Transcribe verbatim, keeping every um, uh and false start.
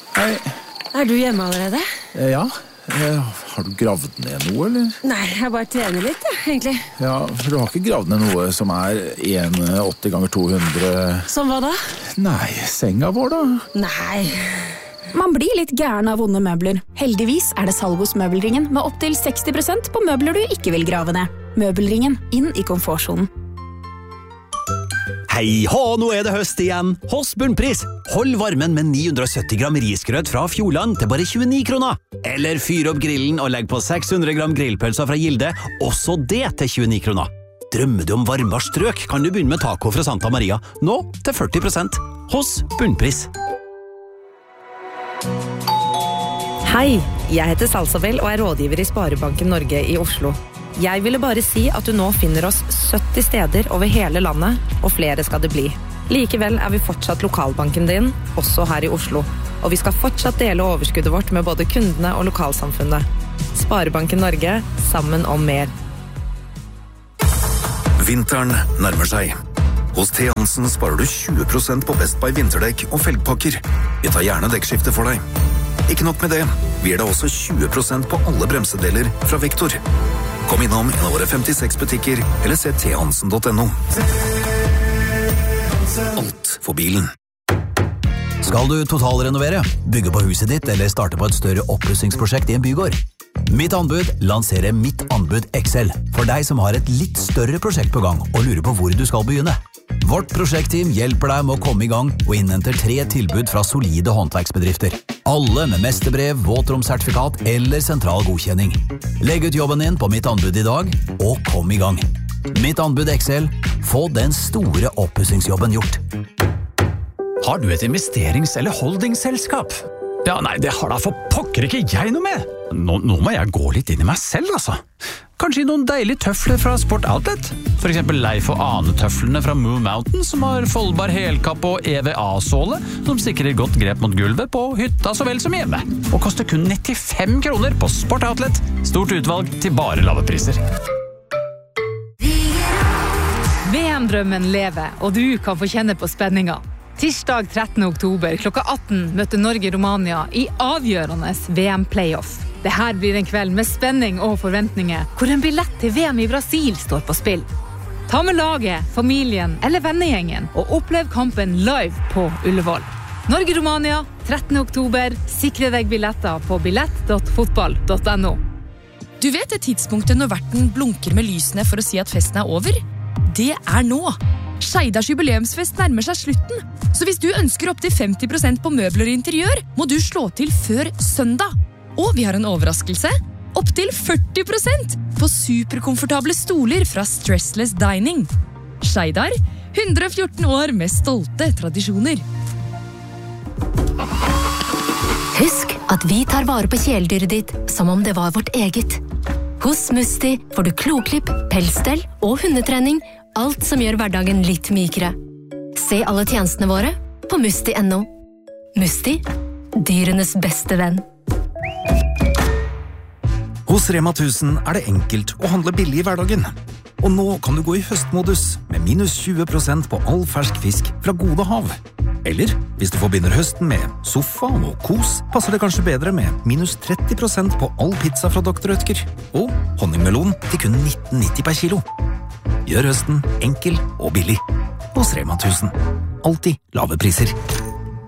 Hei. Er du hjemme allerede? Ja, har du gravd ned noe, eller? Nei, jeg bare trener litt, ja, egentlig. Ja, for du har ikke gravd ned noe som er en komma åtti ganger to hundre... Som hva da? Nei, senga vår da. Nei. Man blir litt gæren av vonde møbler. Heldigvis er det salg hos Møbelringen med opp til seksti prosent på møbler du ikke vil grave ned. Møbelringen, inn i komfortsonen. Hei hå, nå er det høst igjen. Hos Bunnpris. Hold varmen med ni hundre og sytti gram risgrøt fra Fjordland til bare tjueni kroner. Eller fyr opp grillen og legg på seks hundre gram grillpølser fra Gilde, også det til tjueni kroner. Drømmer du om varmere strøk, kan du begynne med taco fra Santa Maria. Nå til førti prosent. Hos Bunnpris. Hei, jeg heter Salsabel og er rådgiver i Sparebanken Norge i Oslo. Jeg ville bare si at du nå finner oss sytti steder over hele landet, og flere skal det bli. Likevel er vi fortsatt lokalbanken din, også her i Oslo. Og vi skal fortsatt dele overskuddet vårt med både kundene og lokalsamfunnet. Sparebanken Norge, sammen om mer. Vinteren nærmer seg. Hos T. Hansen sparer du tjue prosent på Best Buy vinterdekk og felgpakker. Vi tar gjerne dekkskifte for deg. Ikke nok med det, vi gir deg også tjue prosent på alle bremsedeler fra Vektor. Kom innom en av våre femtiseks butikker, eller se t hansen punktum no. Alt for bilen. Skal du totalrenovere, bygge på huset ditt eller starte på et større oppussingsprosjekt i en bygård? Mitt anbud lanserer Mitt anbud X L for deg som har et litt større prosjekt på gang og lurer på hvor du skal begynne. Vårt prosjektteam hjelper deg med å komme i gang og innhenter tre tilbud fra solide håndverksbedrifter. Alle med mesterbrev, våtromsertifikat eller sentral godkjenning. Legg ut jobben din på Mitt anbud i dag, og kom i gang. Mitt anbud X L. Få den store oppussingsjobben gjort. Har du et investerings- eller holdingselskap? Ja, nei, det har da for pokker ikke jeg noe med. Nå, nå må jeg gå litt inn i meg selv, altså. Kanskje noen deilige tøfler fra Sport Outlet? For eksempel Leif og Ane-tøflene fra Move Mountain, som har foldbar helkapp og E V A-såle, som sikrer godt grep mot gulvet på hytta så vel som hjemme. Og koster kun nittifem kroner på Sport Outlet. Stort utvalg til bare lave priser. V M-drømmen lever, og du kan få kjenne på spenninga. Tirsdag trettende oktober klokka atten møter Norge-Romania i avgjørende V M-playoff. Det her blir en kveld med spenning og forventninger, hvor en billett til V M i Brasil står på spill. Ta med laget, familien eller vennegjengen og opplev kampen live på Ullevål. Norge-Romania, trettende oktober. Sikre deg billetter på billett punktum fotball punktum no. Du vet det tidspunktet når verten blunker med lysene for å si at festen er over? Det er nå. Skeidars jubileumsfest nærmer seg slutten, så hvis du ønsker opp til femti prosent på møbler og interiør, må du slå til før søndag. Og vi har en overraskelse, opp til førti prosent på superkomfortable stoler fra Stressless Dining. Skeidar, hundre og fjorten år med stolte tradisjoner. Husk at vi tar vare på kjæledyret ditt som om det var vårt eget. Hos Musti får du kloklipp, pelsstell og hundetrening, alt som gjør hverdagen litt mykere. Se alle tjenestene våre på musti punktum no. Musti, dyrenes beste venn. Hos Rema tusen er det enkelt å handle billig i hverdagen. Og nå kan du gå i høstmodus med minus tjue prosent på all fersk fisk fra Gode Hav. Eller, hvis du forbinder høsten med sofa og kos, passer det kanskje bedre med minus tretti prosent på all pizza fra doktor Rødtger. Og honningmelon til kun nitten nitti per kilo. Gjør høsten enkel og billig. Hos Rema tusen. Alltid lave priser.